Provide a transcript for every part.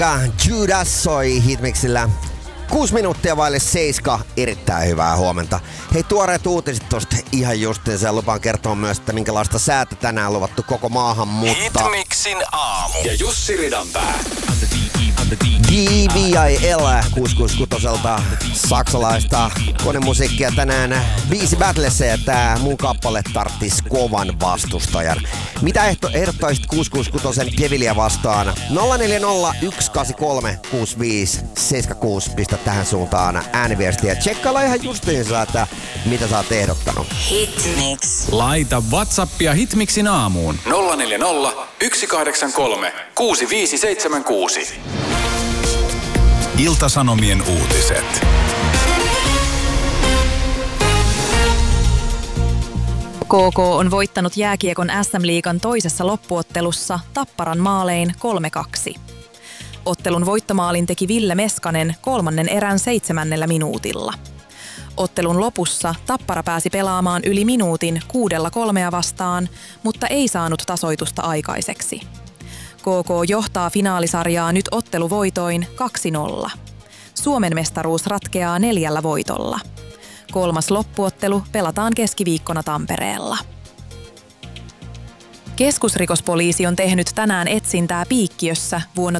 Judas soi Hitmixillä. 6 minuuttia vaille 7. Erittäin hyvää huomenta. Hei, tuoreet uutiset tosta ihan justiinsa. Lupaan kertoa myös, että minkälaista säätä tänään luvattu koko maahan, mutta... Hitmixin aamu. Ja Jussi Ridanpää. DVIL 666 saksalaista konemusiikkia tänään biisi battlessa, ja tää mun kappale tarttis kovan vastustajan. Mitä ehdottaisit 666 Devilia vastaan? 0401836576. Pistä tähän suuntaan ääniviestiä. Tsekkailla ihan justiinsa, että mitä sä oot ehdottanut. Hitmix. Laita WhatsAppia Hitmixin aamuun. 0401836576. Ilta-Sanomien uutiset. KK on voittanut jääkiekon SM-liigan toisessa loppuottelussa Tapparan maalein 3-2. Ottelun voittomaalin teki Ville Meskanen 3. erän 7. minuutilla. Ottelun lopussa Tappara pääsi pelaamaan yli minuutin 6-3 vastaan, mutta ei saanut tasoitusta aikaiseksi. KK johtaa finaalisarjaa nyt otteluvoitoin 2-0. Suomen mestaruus ratkeaa 4 voitolla. 3. loppuottelu pelataan keskiviikkona Tampereella. Keskusrikospoliisi on tehnyt tänään etsintää Piikkiössä vuonna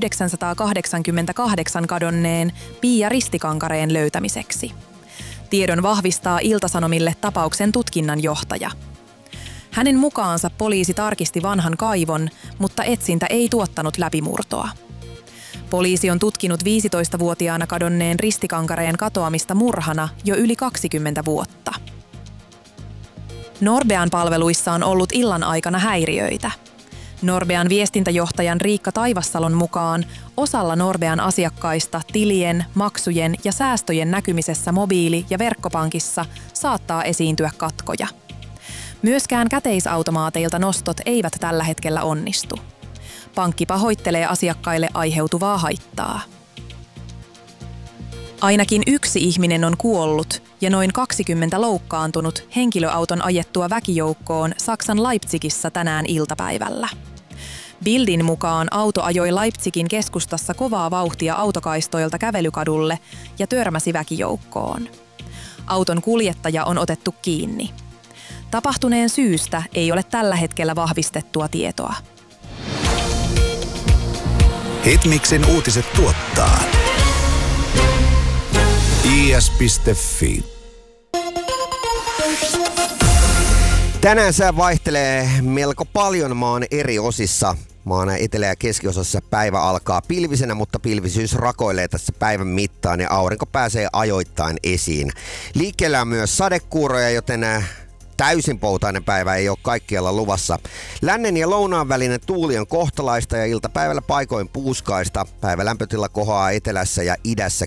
1988 kadonneen Pia Ristikankareen löytämiseksi. Tiedon vahvistaa Ilta-Sanomille tapauksen tutkinnanjohtaja. Hänen mukaansa poliisi tarkisti vanhan kaivon, mutta etsintä ei tuottanut läpimurtoa. Poliisi on tutkinut 15-vuotiaana kadonneen Ristikankareen katoamista murhana jo yli 20 vuotta. Norbean palveluissa on ollut illan aikana häiriöitä. Norbean viestintäjohtajan Riikka Taivassalon mukaan osalla Norbean asiakkaista tilien, maksujen ja säästöjen näkymisessä mobiili- ja verkkopankissa saattaa esiintyä katkoja. Myöskään käteisautomaateilta nostot eivät tällä hetkellä onnistu. Pankki pahoittelee asiakkaille aiheutuvaa haittaa. Ainakin 1 ihminen on kuollut ja noin 20 loukkaantunut henkilöauton ajettua väkijoukkoon Saksan Leipzigissä tänään iltapäivällä. Bildin mukaan auto ajoi Leipzigin keskustassa kovaa vauhtia autokaistoilta kävelykadulle ja törmäsi väkijoukkoon. Auton kuljettaja on otettu kiinni. Tapahtuneen syystä ei ole tällä hetkellä vahvistettua tietoa. Hitmixin uutiset tuottaa is.fi. Tänään sää vaihtelee melko paljon maan eri osissa. Maan etelä- ja keskiosassa päivä alkaa pilvisenä, mutta pilvisyys rakoilee tässä päivän mittaan ja aurinko pääsee ajoittain esiin. Liikkeellä on myös sadekuuroja, joten täysin poutainen päivä ei ole kaikkialla luvassa. Lännen ja lounaan välinen tuuli on kohtalaista ja iltapäivällä paikoin puuskaista. Päivän lämpötila kohoaa etelässä ja idässä